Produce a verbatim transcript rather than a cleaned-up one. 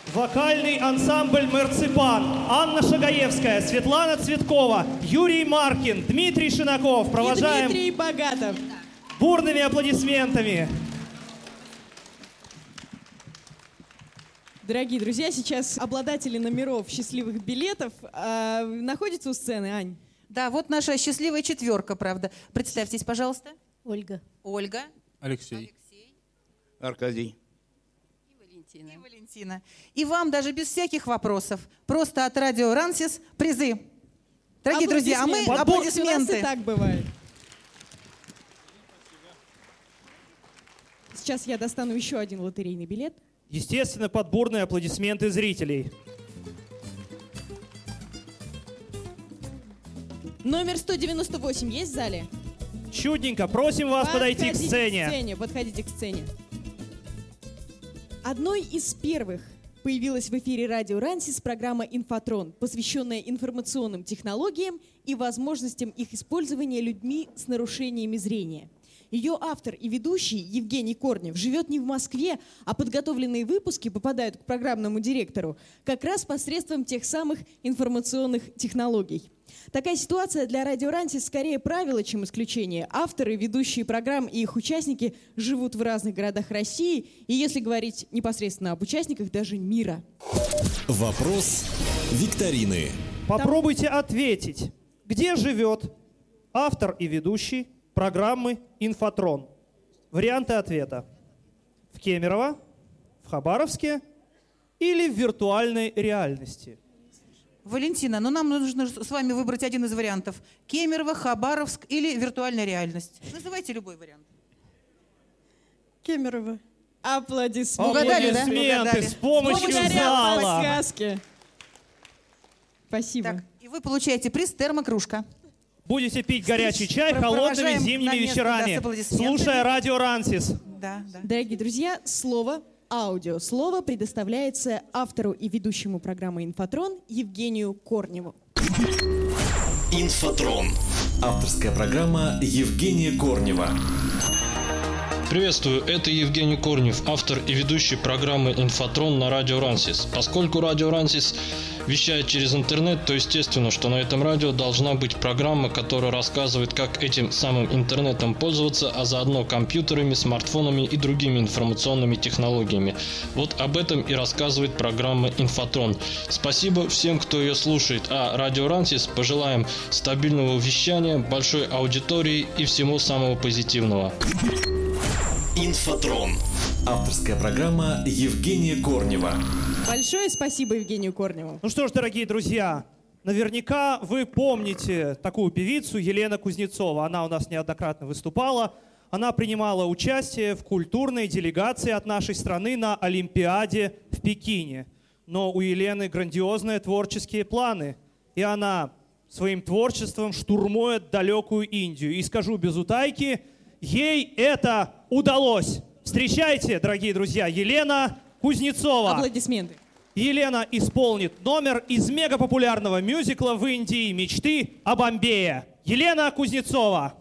Вокальный ансамбль «Марципан». Анна Шагаевская, Светлана Цветкова, Юрий Маркин, Дмитрий Шинаков. Провожаем и Дмитрий Богатов. Бурными аплодисментами. Дорогие друзья, сейчас обладатели номеров счастливых билетов э, находятся у сцены. Ань. Да, вот наша счастливая четверка, правда. Представьтесь, пожалуйста. Ольга. Ольга. Алексей. Алексей. Аркадий. И Валентина. И вам даже без всяких вопросов. Просто от радио Рансис призы. Дорогие друзья, а мы аплодисменты. У нас и так бывает. Сейчас я достану еще один лотерейный билет. Естественно, под бурные аплодисменты зрителей. Номер сто девяносто восемь есть в зале? Чудненько. Просим вас подойти к сцене. К сцене. Подходите к сцене. Одной из первых появилась в эфире радио Рансис программа «Инфотрон», посвященная информационным технологиям и возможностям их использования людьми с нарушениями зрения. Ее автор и ведущий Евгений Корнев живет не в Москве, а подготовленные выпуски попадают к программному директору как раз посредством тех самых информационных технологий. Такая ситуация для радио Рансис скорее правило, чем исключение. Авторы, ведущие программ и их участники живут в разных городах России, и если говорить непосредственно об участниках, даже мира. Вопрос викторины. Попробуйте ответить, где живет автор и ведущий программы «Инфотрон». Варианты ответа. В Кемерово, в Хабаровске или в виртуальной реальности? Валентина, ну нам нужно с вами выбрать один из вариантов. Кемерово, Хабаровск или виртуальная реальность. Называйте любой вариант. Кемерово. Аплодисменты. Угадали, да? Аплодисменты с помощью Благодаря зала. подсказке. Спасибо. Так, и вы получаете приз термокружка. Будете пить горячий чай Провожаем холодными зимними на место, вечерами, да, с аплодисментами. слушая радио Рансис. Да, да. Дорогие друзья, слово аудио. Слово предоставляется автору и ведущему программы «Инфотрон» Евгению Корневу. «Инфотрон». Авторская программа Евгения Корнева. Приветствую, это Евгений Корнев, автор и ведущий программы «Инфотрон» на радио Рансис. Поскольку радио Рансис вещает через интернет, то естественно, что на этом радио должна быть программа, которая рассказывает, как этим самым интернетом пользоваться, а заодно компьютерами, смартфонами и другими информационными технологиями. Вот об этом и рассказывает программа «Инфотрон». Спасибо всем, кто ее слушает, а радио Рансис пожелаем стабильного вещания, большой аудитории и всего самого позитивного. «Инфотрон». Авторская программа Евгения Корнева. Большое спасибо Евгению Корневу. Ну что ж, дорогие друзья, наверняка вы помните такую певицу Елена Кузнецова. Она у нас неоднократно выступала. Она принимала участие в культурной делегации от нашей страны на Олимпиаде в Пекине. Но у Елены грандиозные творческие планы. И она своим творчеством штурмует далекую Индию. И скажу без утайки, ей это удалось. Встречайте, дорогие друзья, Елена Кузнецова. Аплодисменты. Елена исполнит номер из мегапопулярного мюзикла в Индии «Мечты о Бомбее». Елена Кузнецова.